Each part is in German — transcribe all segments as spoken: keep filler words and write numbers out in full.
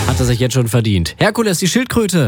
Hat er sich jetzt schon verdient. Herkules, die Schildkröte.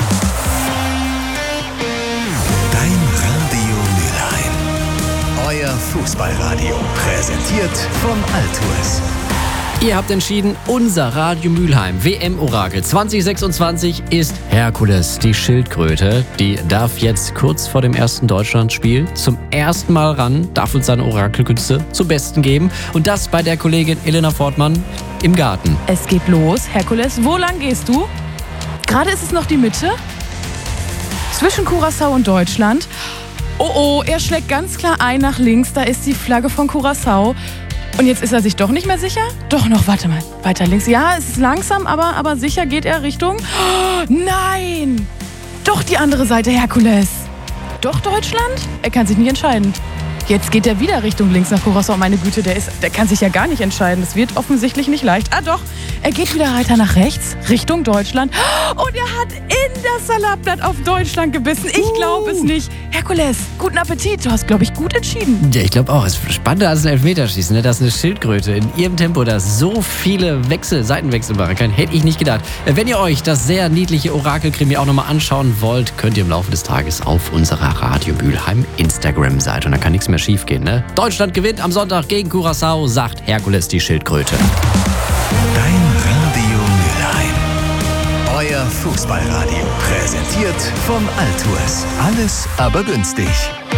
Dein Radio Mülheim. Euer Fußballradio. Präsentiert von Altours. Ihr habt entschieden, unser Radio Mülheim W M-Orakel zwanzig sechsundzwanzig ist Herkules, die Schildkröte. Die darf jetzt kurz vor dem ersten Deutschlandspiel zum ersten Mal ran, darf uns seine Orakelkünste zum Besten geben. Und das bei der Kollegin Elena Fortmann im Garten. Es geht los. Herkules, wo lang gehst du? Gerade ist es noch die Mitte. Zwischen Curaçao und Deutschland. Oh oh, er schlägt ganz klar ein nach links. Da ist die Flagge von Curaçao. Und jetzt ist er sich doch nicht mehr sicher? Doch noch, warte mal, weiter links. Ja, es ist langsam, aber, aber sicher geht er Richtung... Oh, nein! Doch die andere Seite, Herkules. Doch Deutschland? Er kann sich nicht entscheiden. Jetzt geht er wieder Richtung links nach Curaçao. Meine Güte, der, ist, der kann sich ja gar nicht entscheiden. Das wird offensichtlich nicht leicht. Ah doch, er geht wieder weiter nach rechts, Richtung Deutschland. Und er hat in das Salatblatt auf Deutschland gebissen. Ich glaube es nicht. Herkules, guten Appetit. Du hast, glaube ich, gut entschieden. Ja, ich glaube auch. Es ist spannender als ein Elfmeterschießen. Ne? Das ist eine Schildkröte in ihrem Tempo, da so viele Wechsel, Seitenwechsel machen kann. Hätte ich nicht gedacht. Wenn ihr euch das sehr niedliche Orakelkrimi auch nochmal anschauen wollt, könnt ihr im Laufe des Tages auf unserer Radio Mülheim Instagram-Seite. Und dann kann nichts mehr schief gehen. Ne? Deutschland gewinnt am Sonntag gegen Curaçao, sagt Herkules, die Schildkröte. Dein Radio Mülheim. Euer Fußballradio. Präsentiert von Altours. Alles aber günstig.